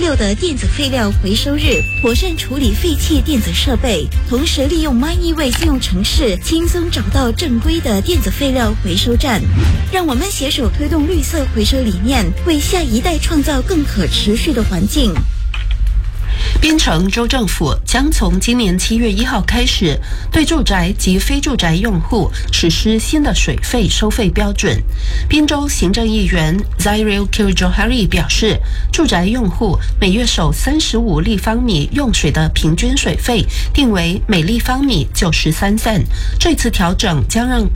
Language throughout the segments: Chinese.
6的电子废料回收日，妥善处理废弃电子设备，同时利用 MyEWaste 应用程式轻松找到正规的电子废料回收站。让我们携手推动绿色回收理念，为下一代创造更可持续的环境。 槟城州政府将从今年7月1号开始，对住宅及非住宅用户实施新的水费收费标准。宾州行政议员 Zairil Kirjohari 表示，住宅用户每月首35立方米用水的平均水费定为每立方米93cent。这次调整将让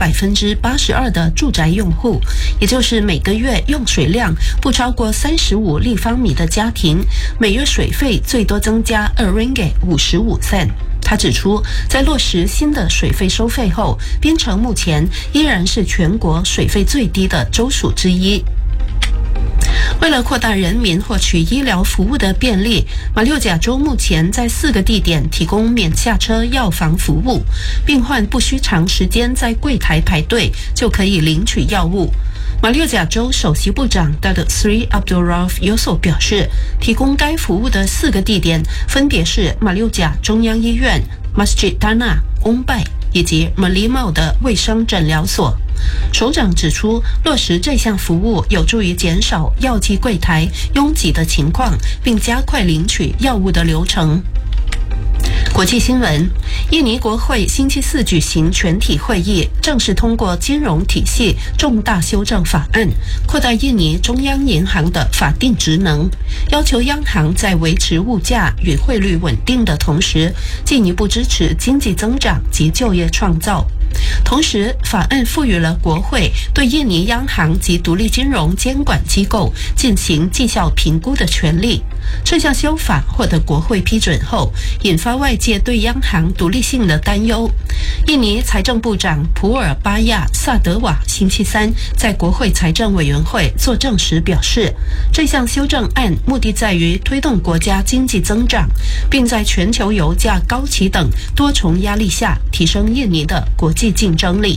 82%的住宅用户，也就是每个月用水量不超过35立方米的家庭，每月水费最多增加2 ringgit 55 cent。他指出，在落实新的水费收费后，槟城目前依然是全国水费最低的州属之一。为了扩大人民获取医疗服务的便利，马六甲州目前在4个地点提供免下车药房服务，病患不需长时间在柜台排队就可以领取药物。马六甲州首席部长 Datuk Seri Abdul Rauf Yusof 表示，提供该服务的4个地点分别是马六甲中央医院、Masjid Tanah、Ombai 以及 Merlimau 的卫生诊疗所。首长指出，落实这项服务有助于减少药剂柜台拥挤的情况，并加快领取药物的流程。国际新闻，印尼国会星期4举行全体会议，正式通过金融体系重大修正法案，扩大印尼中央银行的法定职能，要求央行在维持物价与汇率稳定的同时，进一步支持经济增长及就业创造。同时，法案赋予了国会对印尼央行及独立金融监管机构进行绩效评估的权利。这项修法获得国会批准后，引发外界对央行独立性的担忧。印尼财政部长普尔巴亚萨德瓦星期3在国会财政委员会作证时表示，这项修正案目的在于推动国家经济增长，并在全球油价高企等多重压力下提升印尼的国际竞争力。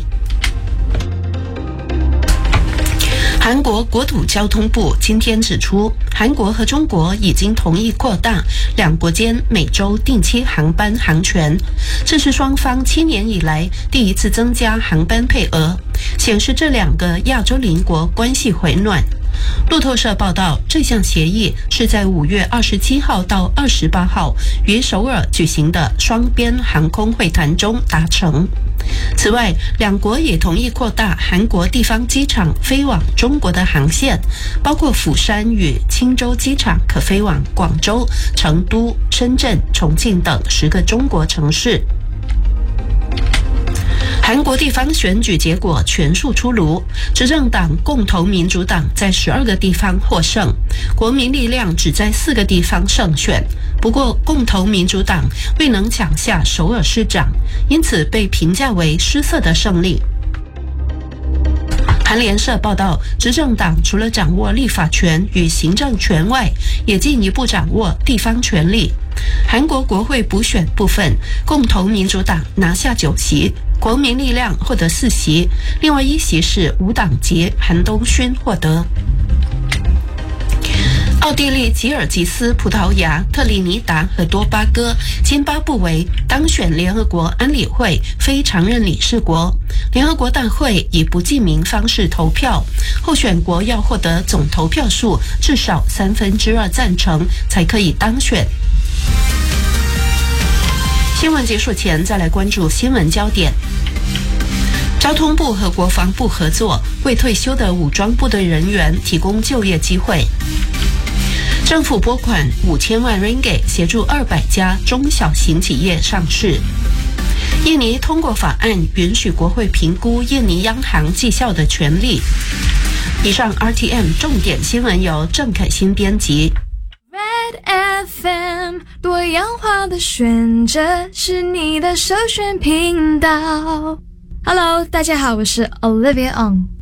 韩国国土交通部今天指出，韩国和中国已经同意扩大两国间每周定期航班航权，这是双方7年以来第一次增加航班配额，显示这两个亚洲邻国关系回暖。路透社报道，这项协议是在5月27号到28号于首尔举行的双边航空会谈中达成。此外，两国也同意扩大韩国地方机场飞往中国的航线，包括釜山与青州机场可飞往广州、成都、深圳、重庆等10个中国城市。韩国地方选举结果全数出炉，执政党共同民主党在12个地方获胜，国民力量只在4个地方胜选。不过，共同民主党未能抢下首尔市长，因此被评价为失色的胜利。韩联社报道，执政党除了掌握立法权与行政权外，也进一步掌握地方权力。韩国国会补选部分，共同民主党拿下9席，国民力量获得4席，另外1席是无党籍韩东勋获得。奥地利、吉尔吉斯、葡萄牙、特立尼达和多巴哥、津巴布韦当选联合国安理会非常任理事国。联合国大会以不记名方式投票，候选国要获得总投票数至少2/3赞成才可以当选。新闻结束前，再来关注新闻焦点。交通部和国防部合作，为退休的武装部队人员提供就业机会。政府拨款5000万 ringgit 协助200家中小型企业上市。印尼通过法案，允许国会评估印尼央行绩效的权利。以上 RTM 重点新闻由郑凯欣编辑。 Red FM 多样化的选择是你的首选频道。Hello， 大家好，我是 Olivia Ong。